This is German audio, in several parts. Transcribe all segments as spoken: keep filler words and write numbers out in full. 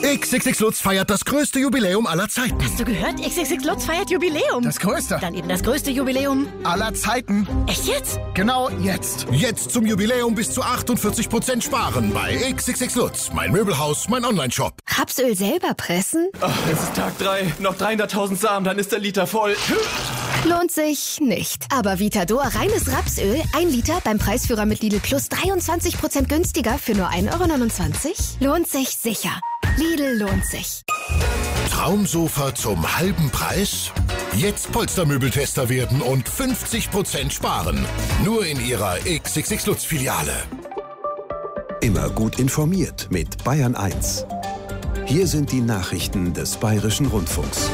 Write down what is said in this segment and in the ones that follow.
X X X Lutz feiert das größte Jubiläum aller Zeiten. Hast du gehört? X X X Lutz feiert Jubiläum. Das größte. Dann eben das größte Jubiläum aller Zeiten. Echt jetzt? Genau jetzt. Jetzt zum Jubiläum bis zu achtundvierzig Prozent sparen bei X X X Lutz. Mein Möbelhaus, mein Onlineshop. Rapsöl selber pressen? Oh, es ist Tag drei. Noch dreihunderttausend Samen, dann ist der Liter voll. Lohnt sich nicht. Aber Vitador reines Rapsöl, ein Liter beim Preisführer mit Lidl Plus dreiundzwanzig Prozent günstiger für nur ein Euro neunundzwanzig? Lohnt sich sicher. Lidl lohnt sich. Traumsofa zum halben Preis? Jetzt Polstermöbeltester werden und fünfzig Prozent sparen. Nur in Ihrer X X X Lutz Filiale. Immer gut informiert mit Bayern eins. Hier sind die Nachrichten des Bayerischen Rundfunks.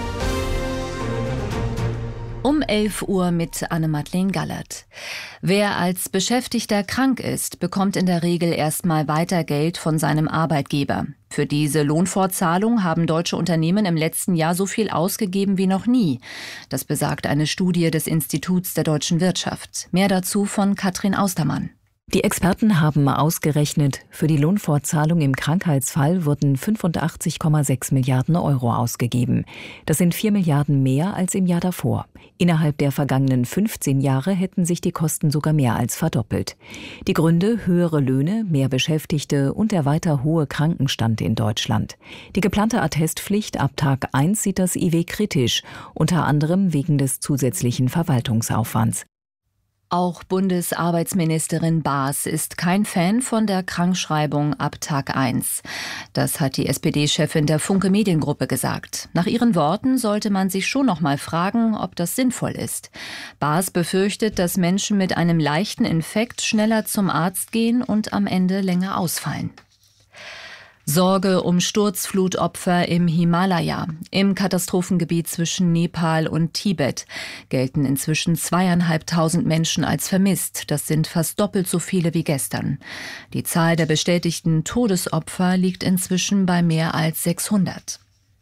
Um elf Uhr mit Anne-Madeleine Gallert. Wer als Beschäftigter krank ist, bekommt in der Regel erstmal weiter Geld von seinem Arbeitgeber. Für diese Lohnfortzahlung haben deutsche Unternehmen im letzten Jahr so viel ausgegeben wie noch nie. Das besagt eine Studie des Instituts der deutschen Wirtschaft. Mehr dazu von Katrin Austermann. Die Experten haben ausgerechnet, für die Lohnfortzahlung im Krankheitsfall wurden fünfundachtzig Komma sechs Milliarden Euro ausgegeben. Das sind vier Milliarden mehr als im Jahr davor. Innerhalb der vergangenen fünfzehn Jahre hätten sich die Kosten sogar mehr als verdoppelt. Die Gründe: höhere Löhne, mehr Beschäftigte und der weiter hohe Krankenstand in Deutschland. Die geplante Attestpflicht ab Tag eins sieht das I W kritisch, unter anderem wegen des zusätzlichen Verwaltungsaufwands. Auch Bundesarbeitsministerin Baas ist kein Fan von der Krankschreibung ab Tag eins. Das hat die S P D-Chefin der Funke Mediengruppe gesagt. Nach ihren Worten sollte man sich schon noch mal fragen, ob das sinnvoll ist. Baas befürchtet, dass Menschen mit einem leichten Infekt schneller zum Arzt gehen und am Ende länger ausfallen. Sorge um Sturzflutopfer im Himalaya. Im Katastrophengebiet zwischen Nepal und Tibet gelten inzwischen zweieinhalbtausend Menschen als vermisst. Das sind fast doppelt so viele wie gestern. Die Zahl der bestätigten Todesopfer liegt inzwischen bei mehr als sechshundert.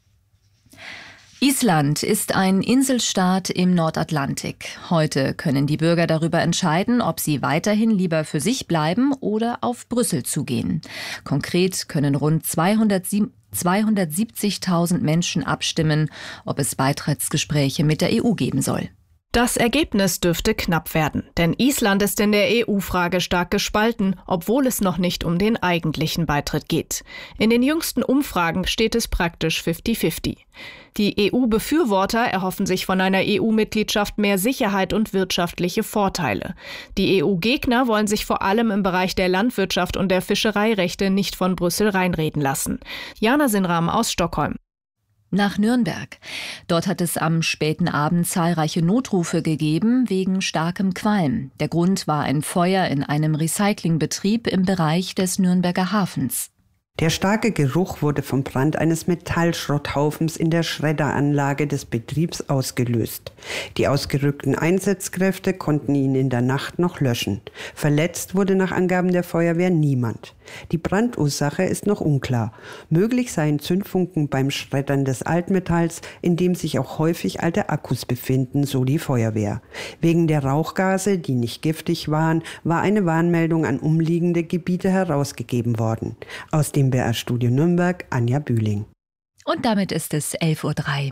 Island ist ein Inselstaat im Nordatlantik. Heute können die Bürger darüber entscheiden, ob sie weiterhin lieber für sich bleiben oder auf Brüssel zugehen. Konkret können rund zweihundertsiebzigtausend Menschen abstimmen, ob es Beitrittsgespräche mit der E U geben soll. Das Ergebnis dürfte knapp werden, denn Island ist in der E U-Frage stark gespalten, obwohl es noch nicht um den eigentlichen Beitritt geht. In den jüngsten Umfragen steht es praktisch fifty fifty. Die E U-Befürworter erhoffen sich von einer E U-Mitgliedschaft mehr Sicherheit und wirtschaftliche Vorteile. Die E U-Gegner wollen sich vor allem im Bereich der Landwirtschaft und der Fischereirechte nicht von Brüssel reinreden lassen. Jana Sinram aus Stockholm. Nach Nürnberg. Dort hat es am späten Abend zahlreiche Notrufe gegeben wegen starkem Qualm. Der Grund war ein Feuer in einem Recyclingbetrieb im Bereich des Nürnberger Hafens. Der starke Geruch wurde vom Brand eines Metallschrotthaufens in der Schredderanlage des Betriebs ausgelöst. Die ausgerückten Einsatzkräfte konnten ihn in der Nacht noch löschen. Verletzt wurde nach Angaben der Feuerwehr niemand. Die Brandursache ist noch unklar. Möglich seien Zündfunken beim Schreddern des Altmetalls, in dem sich auch häufig alte Akkus befinden, so die Feuerwehr. Wegen der Rauchgase, die nicht giftig waren, war eine Warnmeldung an umliegende Gebiete herausgegeben worden. Aus dem B R-Studio Nürnberg, Anja Bühling. Und damit ist es elf Uhr drei.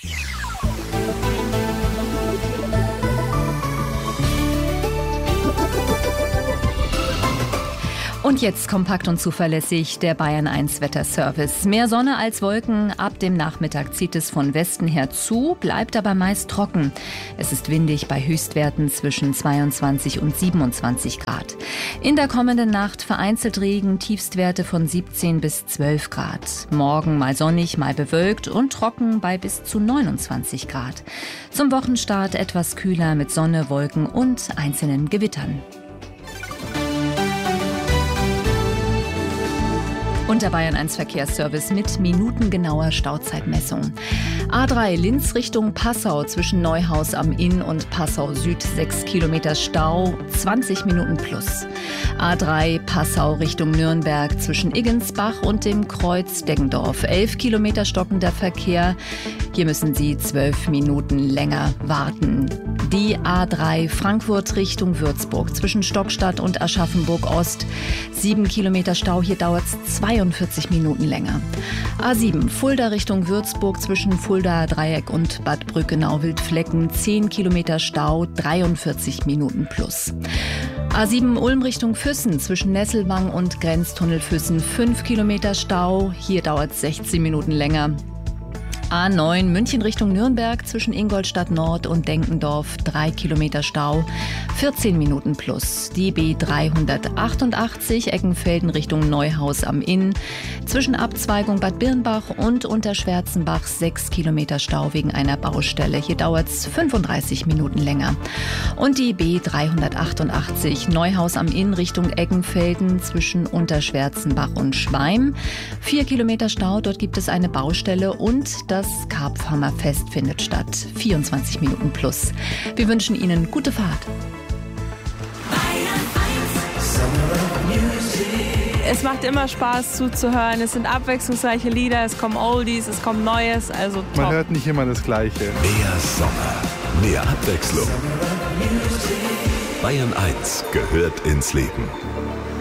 Und jetzt kompakt und zuverlässig der Bayern eins Wetterservice. Mehr Sonne als Wolken. Ab dem Nachmittag zieht es von Westen her zu, bleibt aber meist trocken. Es ist windig bei Höchstwerten zwischen zweiundzwanzig und siebenundzwanzig Grad. In der kommenden Nacht vereinzelt Regen, Tiefstwerte von siebzehn bis zwölf Grad. Morgen mal sonnig, mal bewölkt und trocken bei bis zu neunundzwanzig Grad. Zum Wochenstart etwas kühler mit Sonne, Wolken und einzelnen Gewittern. Und der Bayern eins Verkehrsservice mit minutengenauer Stauzeitmessung. A drei Linz Richtung Passau zwischen Neuhaus am Inn und Passau Süd sechs Kilometer Stau, zwanzig Minuten plus. A drei Passau Richtung Nürnberg zwischen Iggensbach und dem Kreuz Deggendorf, elf Kilometer stockender Verkehr. Hier müssen Sie zwölf Minuten länger warten. Die A drei Frankfurt Richtung Würzburg zwischen Stockstadt und Aschaffenburg Ost, sieben Kilometer Stau, hier dauert es zweiundvierzig vierundvierzig Minuten länger. A sieben Fulda Richtung Würzburg zwischen Fulda Dreieck und Bad Brückenau-Wildflecken zehn Kilometer Stau, dreiundvierzig Minuten plus. A sieben Ulm Richtung Füssen zwischen Nesselwang und Grenztunnel Füssen fünf Kilometer Stau, hier dauert es sechzehn Minuten länger. A neun München Richtung Nürnberg zwischen Ingolstadt Nord und Denkendorf drei Kilometer Stau, vierzehn Minuten plus. Die B dreihundertachtundachtzig Eckenfelden Richtung Neuhaus am Inn zwischen Abzweigung Bad Birnbach und Unterschwärzenbach sechs Kilometer Stau wegen einer Baustelle. Hier dauert es fünfunddreißig Minuten länger. Und die B dreihundertachtundachtzig Neuhaus am Inn Richtung Eckenfelden zwischen Unterschwärzenbach und Schweim vier Kilometer Stau. Dort gibt es eine Baustelle und das Das Karpfhammerfest findet statt. vierundzwanzig Minuten plus. Wir wünschen Ihnen gute Fahrt. Es macht immer Spaß zuzuhören. Es sind abwechslungsreiche Lieder, es kommen Oldies, es kommt Neues. Also top. Man hört nicht immer das Gleiche. Mehr Sommer, mehr Abwechslung. Bayern eins gehört ins Leben.